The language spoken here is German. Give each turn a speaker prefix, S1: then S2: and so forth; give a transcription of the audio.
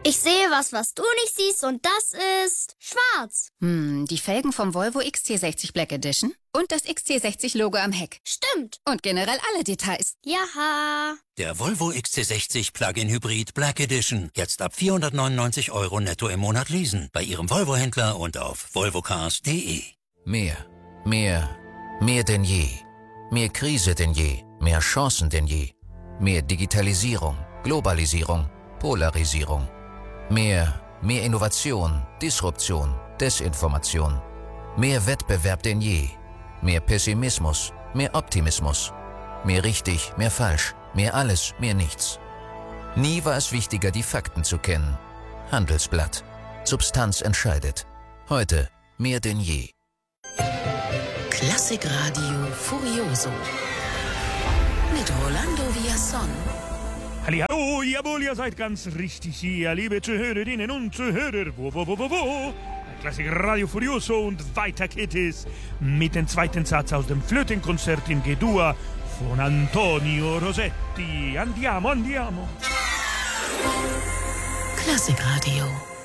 S1: Ich sehe was du nicht siehst und das ist schwarz.
S2: Die Felgen vom Volvo XC60 Black Edition und das XC60-Logo am Heck.
S1: Stimmt.
S2: Und generell alle Details.
S1: Jaha.
S3: Der Volvo XC60 Plug-in Hybrid Black Edition. Jetzt ab 499 € netto im Monat leasen. Bei Ihrem Volvo-Händler und auf volvocars.de.
S4: Mehr denn je. Mehr Krise denn je. Mehr Chancen denn je. Mehr Digitalisierung, Globalisierung, Polarisierung. Mehr Innovation, Disruption, Desinformation. Mehr Wettbewerb denn je. Mehr Pessimismus, mehr Optimismus. Mehr richtig, mehr falsch, mehr alles, mehr nichts. Nie war es wichtiger, die Fakten zu kennen. Handelsblatt. Substanz entscheidet. Heute mehr denn je.
S5: Klassikradio Furioso. Mit Rolando Villazón.
S6: Hallihallo, jawohl, ihr seid ganz richtig hier, liebe Zuhörerinnen und Zuhörer. Wo? Klassik Radio Furioso und weiter geht es mit dem zweiten Satz aus dem Flötenkonzert in G-Dur von Antonio Rossetti. Andiamo.
S5: Klassikradio.